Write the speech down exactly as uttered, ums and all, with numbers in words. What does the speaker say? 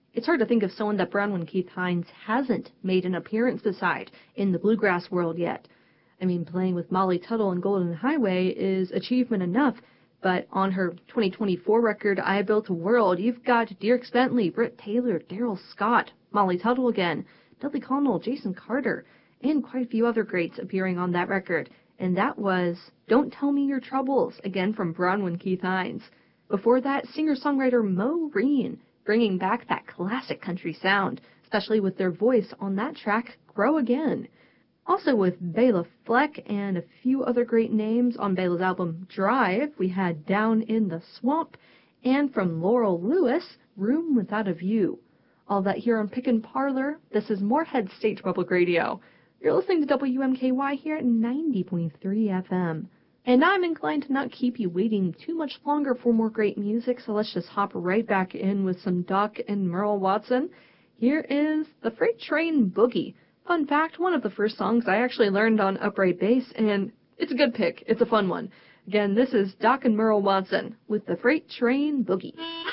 It's hard to think of someone that Bronwyn Keith Hines hasn't made an appearance beside in the bluegrass world yet. I mean, playing with Molly Tuttle and Golden Highway is achievement enough, but on her twenty twenty-four record, I Built a World, you've got Dierks Bentley, Britt Taylor, Daryl Scott, Molly Tuttle again, Dudley Connell, Jason Carter, and quite a few other greats appearing on that record. And that was Don't Tell Me Your Troubles, again from Bronwyn Keith Hines. Before that, singer-songwriter Mo Reen, bringing back that classic country sound, especially with their voice on that track, Grow Again. Also with Bela Fleck and a few other great names on Bela's album Drive, we had Down in the Swamp, and from Laurel Lewis, Room Without a View. All that here on Pickin' Parlor. This is Moorhead State Public Radio. You're listening to W M K Y here at ninety point three F M. And I'm inclined to not keep you waiting too much longer for more great music, so let's just hop right back in with some Doc and Merle Watson. Here is The Freight Train Boogie. Fun fact, one of the first songs I actually learned on upright bass, and it's a good pick. It's a fun one. Again, this is Doc and Merle Watson with The Freight Train Boogie.